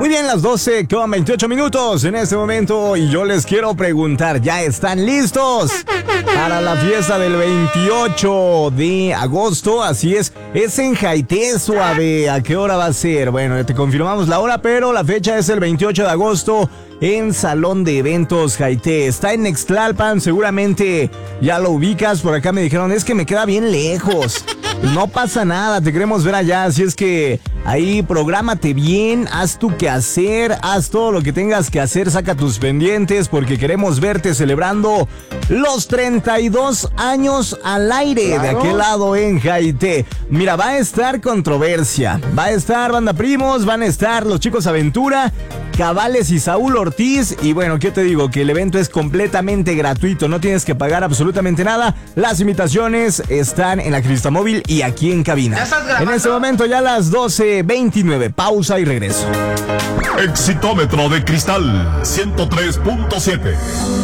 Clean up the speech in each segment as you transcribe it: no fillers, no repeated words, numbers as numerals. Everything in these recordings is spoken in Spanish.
Muy bien, las 12:28 en este momento y yo les quiero preguntar, ¿ya están listos para la fiesta del 28 de agosto? Así es en Jaité, suave. ¿A qué hora va a ser? Bueno, ya te confirmamos la hora, pero la fecha es el 28 de agosto en Salón de Eventos Jaité. Está en Nextlalpan, seguramente ya lo ubicas. Por acá me dijeron, es que me queda bien lejos. No pasa nada, te queremos ver allá, así es que ahí prográmate bien, haz tu quehacer, haz todo lo que tengas que hacer, saca tus pendientes porque queremos verte celebrando los 32 años al aire. Claro. De aquel lado en Jaité. Mira, va a estar controversia, va a estar Banda Primos, van a estar los Chicos Aventura, Cabales y Saúl Ortiz. Y bueno, ¿qué te digo? Que el evento es completamente gratuito, no tienes que pagar absolutamente nada. Las invitaciones están en la Cristamóvil y aquí en cabina. En este momento ya las 12:29, pausa y regreso. Exitómetro de Cristal 103.7.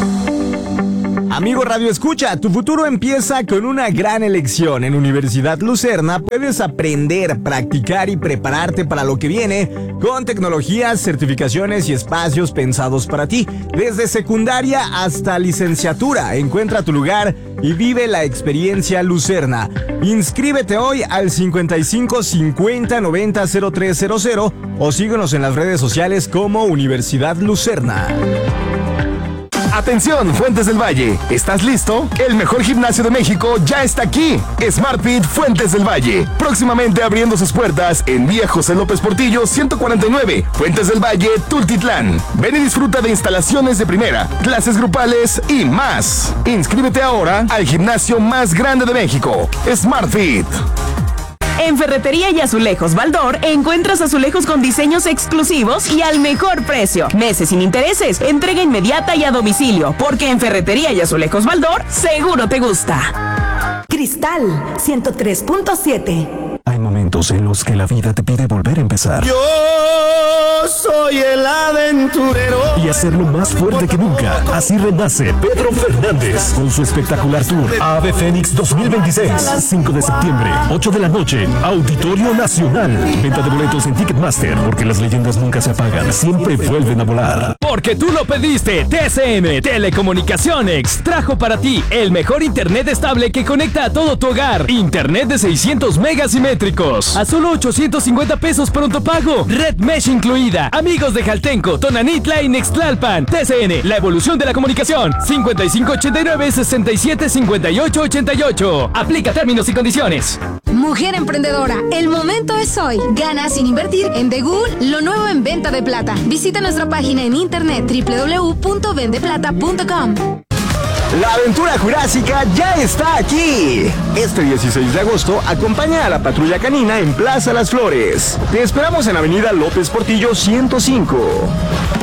Amigo Radio Escucha, tu futuro empieza con una gran elección. En Universidad Lucerna puedes aprender, practicar y prepararte para lo que viene con tecnologías, certificaciones y espacios pensados para ti. Desde secundaria hasta licenciatura, encuentra tu lugar y vive la experiencia Lucerna. Inscríbete hoy al 55 50 90 0300 o síguenos en las redes sociales como Universidad Lucerna. Atención, Fuentes del Valle, ¿estás listo? El mejor gimnasio de México ya está aquí. SmartFit Fuentes del Valle, próximamente abriendo sus puertas en Vía José López Portillo 149, Fuentes del Valle, Tultitlán. Ven y disfruta de instalaciones de primera, clases grupales y más. Inscríbete ahora al gimnasio más grande de México, SmartFit. En Ferretería y Azulejos Baldor encuentras azulejos con diseños exclusivos y al mejor precio. Meses sin intereses, entrega inmediata y a domicilio, porque en Ferretería y Azulejos Baldor seguro te gusta. Cristal 103.7. Hay momentos en los que la vida te pide volver a empezar. Yo soy el aventurero. Y hacerlo más fuerte que nunca. Así renace Pedro Fernández con su espectacular tour Ave Fénix 2026. 5 de septiembre, 8 de la noche, Auditorio Nacional. Venta de boletos en Ticketmaster, porque las leyendas nunca se apagan, siempre vuelven a volar. Porque tú lo pediste, TCM Telecomunicaciones trajo para ti el mejor internet estable que conecta a todo tu hogar. Internet de 600 megas simétricos a solo 850 pesos pronto pago. Red Mesh incluida. Amigos de Jaltenco, Tonanitla y Nextlalpan. TCN, la evolución de la comunicación. 5589-675888. Aplica términos y condiciones. Mujer emprendedora, el momento es hoy. Gana sin invertir en The Ghoul, lo nuevo en venta de plata. Visita nuestra página en internet www.vendeplata.com. La aventura jurásica ya está aquí. Este 16 de agosto, acompaña a la Patrulla Canina en Plaza Las Flores. Te esperamos en Avenida López Portillo 105.